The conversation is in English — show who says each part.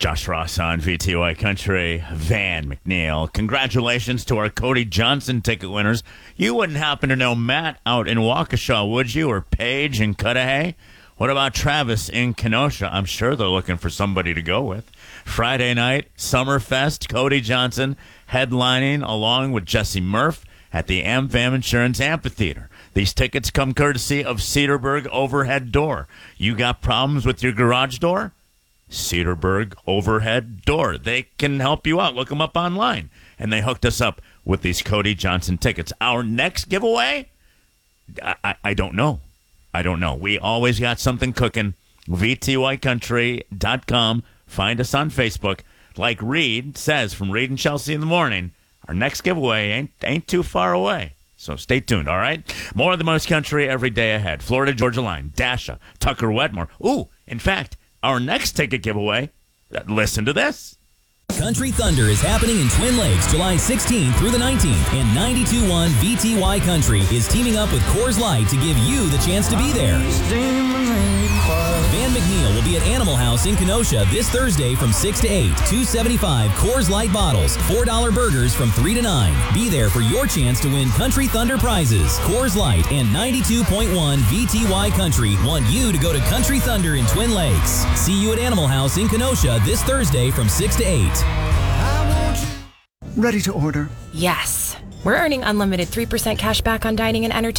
Speaker 1: Josh Ross on VTY Country. Van McNeil. Congratulations to our Cody Johnson ticket winners. You wouldn't happen to know Matt out in Waukesha, would you? Or Paige in Cudahy? What about Travis in Kenosha? I'm sure they're looking for somebody to go with. Friday night, Summerfest, Cody Johnson headlining along with Jesse Murph at the AmFam Insurance Amphitheater. These tickets come courtesy of Cedarburg Overhead Door. You got problems with your garage door? Cedarburg Overhead Door. They can help you out. Look them up online. And they hooked us up with these Cody Johnson tickets. Our next giveaway? I don't know. I don't know. We always got something cooking. VTYcountry.com. Find us on Facebook. Like Reed says from Reed and Chelsea in the morning, our next giveaway ain't too far away. So stay tuned, all right? More of the most country every day ahead. Florida Georgia Line, Dasha, Tucker Wetmore. Ooh, in fact, our next ticket giveaway, listen to this.
Speaker 2: Country Thunder is happening in Twin Lakes July 16th through the 19th, and 92.1 VTY Country is teaming up with Coors Light to give you the chance to be there. Van McNeil will be at Animal House in Kenosha this Thursday from 6 to 8. $2.75 Coors Light bottles, $4 burgers from 3 to 9. Be there for your chance to win Country Thunder prizes. Coors Light and 92.1 VTY Country want you to go to Country Thunder in Twin Lakes. See you at Animal House in Kenosha this Thursday from 6 to 8.
Speaker 3: Ready to order?
Speaker 4: Yes. We're earning unlimited 3% cash back on dining and entertainment.